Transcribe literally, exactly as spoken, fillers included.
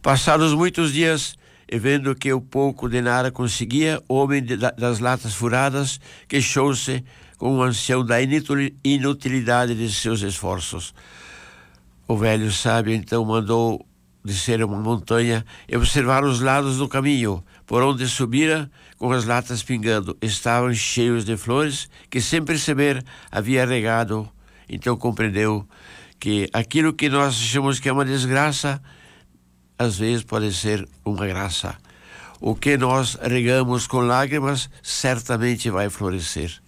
Passados muitos dias, e vendo que o pouco de nada conseguia, o homem de, das latas furadas queixou-se com o ancião da inutilidade de seus esforços. O velho sábio então mandou descer uma montanha e observar os lados do caminho, por onde subira com as latas pingando. Estavam cheios de flores que, sem perceber, havia regado. Então compreendeu que aquilo que nós achamos que é uma desgraça, às vezes pode ser uma graça. O que nós regamos com lágrimas, certamente vai florescer.